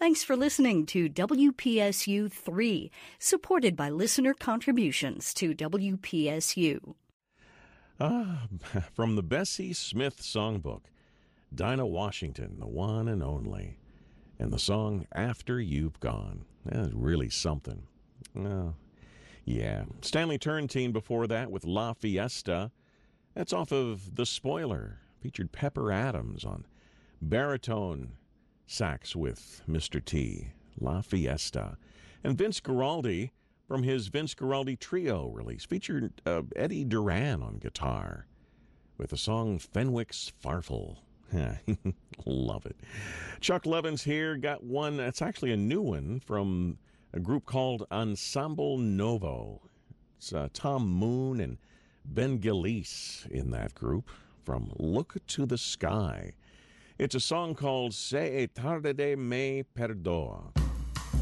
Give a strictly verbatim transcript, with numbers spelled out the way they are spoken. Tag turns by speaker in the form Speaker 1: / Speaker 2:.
Speaker 1: Thanks for listening to W P S U three, supported by listener contributions to W P S U.
Speaker 2: Ah, from the Bessie Smith Songbook, Dinah Washington, the one and only, and the song After You've Gone. That's really something. Oh, yeah. Stanley Turrentine before that with La Fiesta. That's off of The Spoiler. Featured Pepper Adams on baritone sax with Mister T. La Fiesta. And Vince Guaraldi from his Vince Guaraldi Trio release. Featured uh, Eddie Duran on guitar with the song Fenwick's Farfel. Love it. Chuck Levin's here. Got one that's actually a new one from a group called Ensemble Novo. It's uh, Tom Moon and Ben Gillies in that group from Look to the Sky. It's a song called Se tarde me perdoa.